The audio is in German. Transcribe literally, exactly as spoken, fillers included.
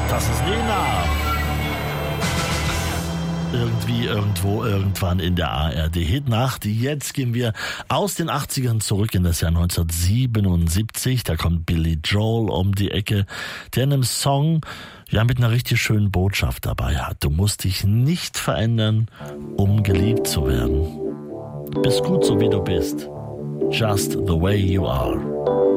Das ist Lena. Irgendwie, irgendwo, irgendwann in der A R D-Hitnacht. Jetzt gehen wir aus den achtzigern zurück in das Jahr neunzehnhundertsiebenundsiebzig. Da kommt Billy Joel um die Ecke, der in einem Song ja mit einer richtig schönen Botschaft dabei hat. Du musst dich nicht verändern, um geliebt zu werden. Du bist gut so wie du bist. Just the way you are.